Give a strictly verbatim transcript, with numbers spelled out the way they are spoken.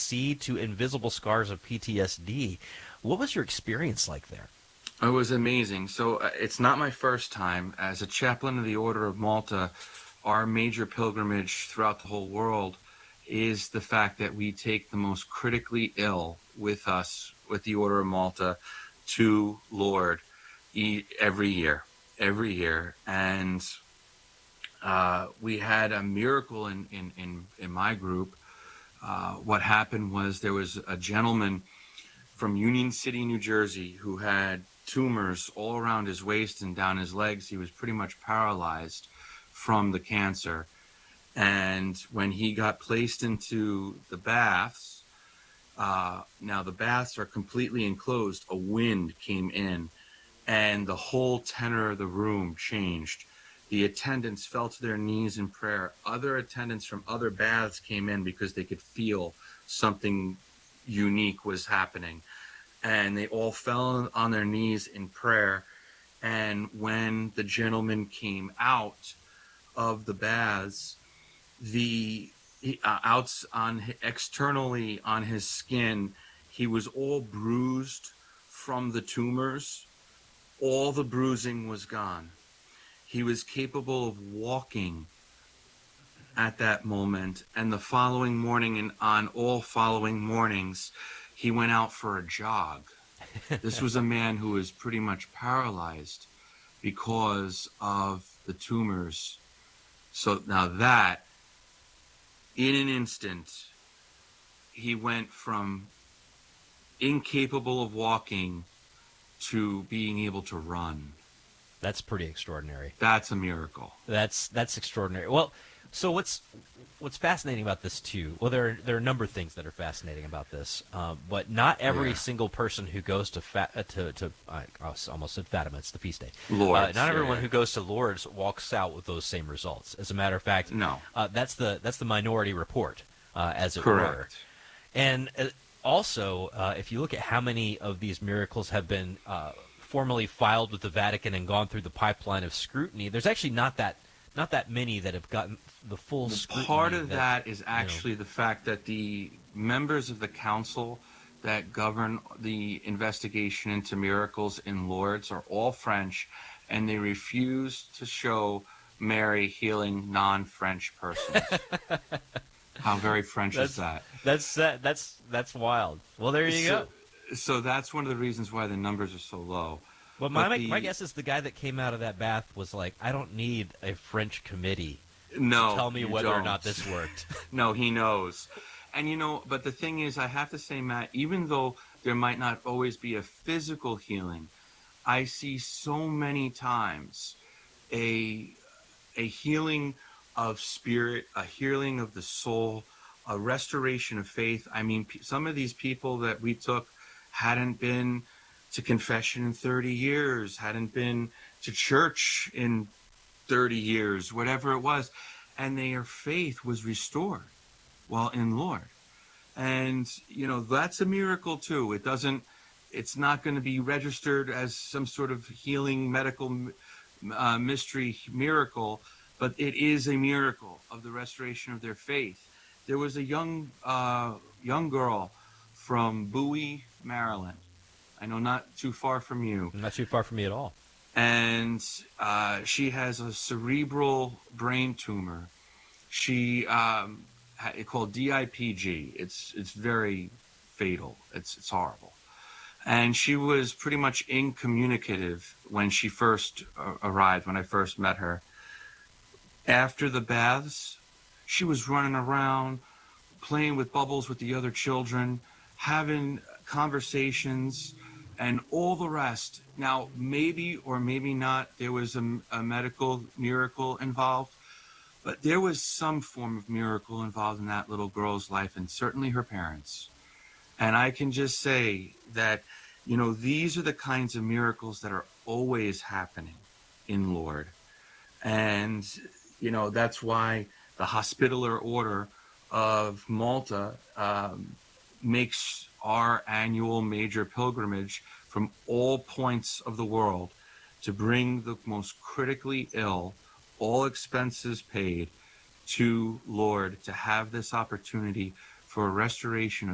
C to invisible scars of P T S D. What was your experience like there? It was amazing. So uh, it's not my first time. As a chaplain of the Order of Malta, our major pilgrimage throughout the whole world is the fact that we take the most critically ill with us, with the Order of Malta, to Lord e- every year, every year. And uh, we had a miracle in, in, in, in my group. Uh, what happened was there was a gentleman from Union City, New Jersey, who had tumors all around his waist and down his legs. He was pretty much paralyzed from the cancer. And when he got placed into the baths, uh, now the baths are completely enclosed, a wind came in and the whole tenor of the room changed. The attendants fell to their knees in prayer. Other attendants from other baths came in because they could feel something unique was happening. And they all fell on their knees in prayer. And when the gentleman came out of the baths, the uh, outs on externally on his skin, he was all bruised from the tumors. All the bruising was gone. He was capable of walking at that moment. And the following morning and on all following mornings, he went out for a jog. This was a man who was pretty much paralyzed because of the tumors. So now that, in an instant, he went from incapable of walking to being able to run. That's pretty extraordinary. That's a miracle. That's that's extraordinary. Well, so what's what's fascinating about this too? Well, there are, there are a number of things that are fascinating about this, uh, but not every Yeah. single person who goes to fat, uh, to to I almost said Fatima. It's the feast day. Lourdes, Uh, not yeah, everyone yeah. who goes to Lourdes walks out with those same results. As a matter of fact, No. uh, that's the that's the minority report, uh, as it were. Correct. And uh, also, uh, if you look at how many of these miracles have been uh, formally filed with the Vatican and gone through the pipeline of scrutiny, there's actually not that not that many that have gotten the full Well, scrutiny. part of that, that is you know, actually the fact that the members of the council that govern the investigation into miracles in Lourdes are all French, and they refuse to show Mary healing non-French persons. How very French is that's that? that's uh, that's that's wild. Well, there you So, go. so that's one of the reasons why the numbers are so low. Well, my But my my the guess is the guy that came out of that bath was like, I don't need a French committee to no, tell me you whether or don't. not this worked. No, he knows. And you know, but the thing is, I have to say, Matt, even though there might not always be a physical healing, I see so many times a a healing of spirit, a healing of the soul, a restoration of faith. I mean, p- some of these people that we took hadn't been to confession in thirty years, hadn't been to church in thirty years, whatever it was, and their faith was restored while in Lord. And, you know, that's a miracle too. It doesn't, it's not going to be registered as some sort of healing medical uh, mystery miracle, but it is a miracle of the restoration of their faith. There was a young, uh, young girl from Bowie, Maryland. I know not too far from you. Not too far from me at all. And uh, she has a cerebral brain tumor. She um, it's called D I P G. It's it's very fatal. It's it's horrible. And she was pretty much incommunicative when she first uh, arrived. When I first met her, after the baths, she was running around, playing with bubbles with the other children, having conversations, and all the rest. Now, maybe or maybe not, there was a, a medical miracle involved. But there was some form of miracle involved in that little girl's life, and certainly her parents. And I can just say that, you know, these are the kinds of miracles that are always happening in Lord. And, you know, that's why the Hospitaller Order of Malta um, makes our annual major pilgrimage from all points of the world to bring the most critically ill, all expenses paid, to Lord, to have this opportunity for a restoration of